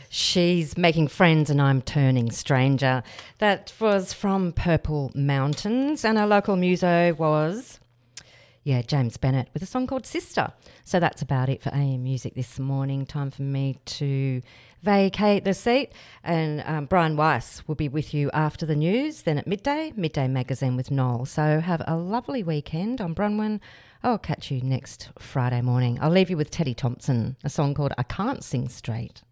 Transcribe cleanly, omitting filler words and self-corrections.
She's Making Friends and I'm Turning Stranger. That was from Purple Mountains, and our local muso was, James Bennett with a song called Sister. So that's about it for AM Music this morning. Time for me to vacate the seat, and Brian Weiss will be with you after the news, then at Midday Magazine with Noel. So have a lovely weekend on Bronwyn. I'll catch you next Friday morning. I'll leave you with Teddy Thompson, a song called I Can't Sing Straight.